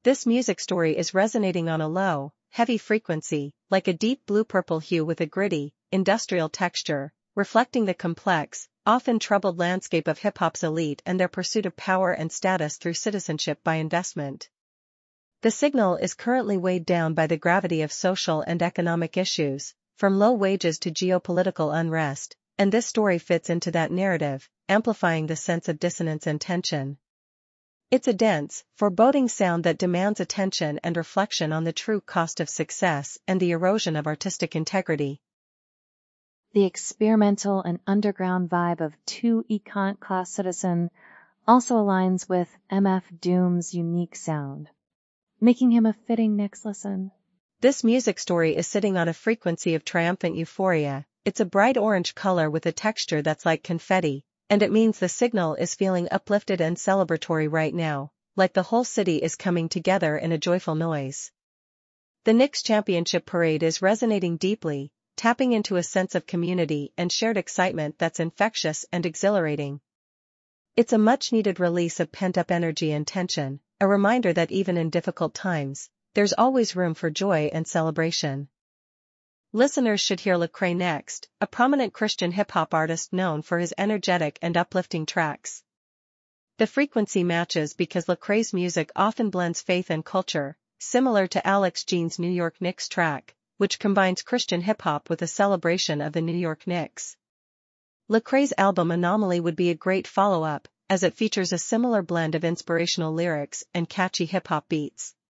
This music story is resonating on a low, heavy frequency, like a deep blue-purple hue with a gritty, industrial texture, reflecting the complex, often troubled landscape of hip-hop's elite and their pursuit of power and status through citizenship by investment. The signal is currently weighed down by the gravity of social and economic issues, from low wages to geopolitical unrest, and this story fits into that narrative, amplifying the sense of dissonance and tension. It's a dense, foreboding sound that demands attention and reflection on the true cost of success and the erosion of artistic integrity. The experimental and underground vibe of 2 Econ Class Citizen also aligns with MF Doom's unique sound, making him a fitting next listen. This music story is sitting on a frequency of triumphant euphoria. It's a bright orange color with a texture that's like confetti, and it means the signal is feeling uplifted and celebratory right now, like the whole city is coming together in a joyful noise. The Knicks championship parade is resonating deeply, tapping into a sense of community and shared excitement that's infectious and exhilarating. It's a much-needed release of pent-up energy and tension, a reminder that even in difficult times, there's always room for joy and celebration. Listeners should hear Lecrae next, a prominent Christian hip-hop artist known for his energetic and uplifting tracks. The frequency matches because Lecrae's music often blends faith and culture, similar to Alex Jean's New York Knicks track, which combines Christian hip-hop with a celebration of the New York Knicks. Lecrae's album Anomaly would be a great follow-up, as it features a similar blend of inspirational lyrics and catchy hip-hop beats.